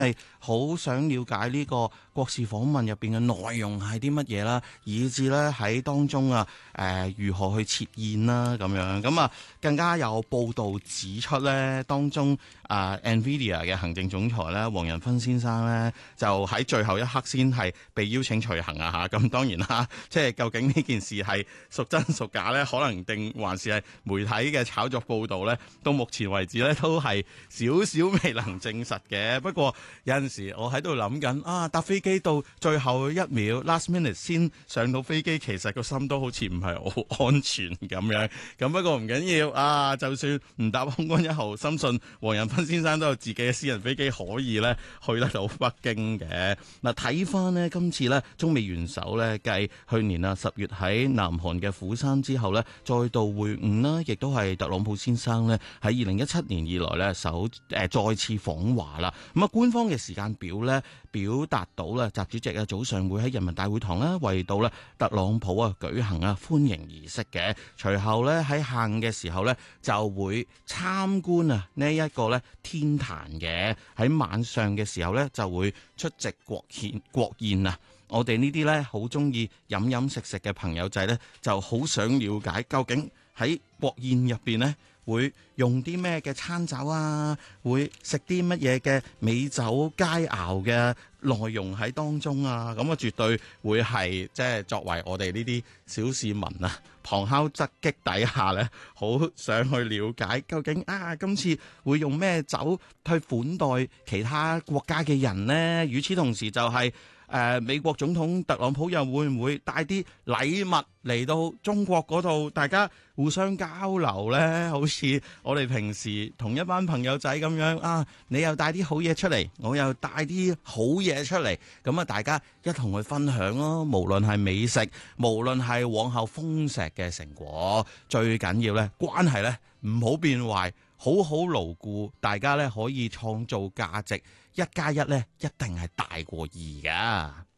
係好想了解呢個國事訪問入邊嘅內容係啲乜嘢啦，以至咧喺當中如何去設宴啦咁樣。咁更加有報道指出咧，當中NVIDIA 嘅行政總裁咧黃仁勳先生咧就喺最後一刻先係被邀請隨行啊嚇。咁當然啦，即係究竟呢件事係屬真屬假咧，可能定還是係媒體嘅炒作報導咧，到目前為止咧都係少少未能證實嘅。不過有陣時我喺度諗緊搭飛機到最後一秒 last minute 先上到飛機，其實個心都好似唔係好安全咁樣。咁不過唔緊要就算唔搭空軍一號，深信黃仁勳先生都有自己嘅私人飛機可以咧去得到北京嘅。嗱，睇翻呢今次咧中美元首咧繼去年10月喺南韓嘅釜山之後咧再度會晤啦，亦都係特朗普先生咧喺2017年以來咧再次訪華啦。咁官方嘅時間表咧表達到咧習主席早上會喺人民大會堂咧為到咧特朗普舉行歡迎儀式嘅，隨後咧喺下午嘅時候咧就會參觀呢一個咧天壇嘅，喺晚上嘅時候咧就會出席國宴啊！我哋呢啲咧好中意飲飲食食嘅朋友仔咧就好想了解究竟喺國宴入邊咧會用啲咩嘅餐酒會食啲乜嘢嘅美酒佳肴嘅內容喺當中咁絕對會係即係作為我哋呢啲小市民旁敲側擊底下咧，好想去了解究竟今次會用咩酒去款待其他國家嘅人呢？與此同時就係美國總統特朗普又會唔會帶啲禮物嚟到中國嗰度，大家互相交流呢？好似我哋平時同一班朋友仔咁樣你又帶啲好嘢出嚟，我又帶啲好嘢出嚟，咁大家一同去分享咯。無論係美食，無論係往後豐碩嘅成果，最緊要呢關係呢唔好變壞，好好牢固，大家呢可以創造價值，1+1呢一定係大過2噶。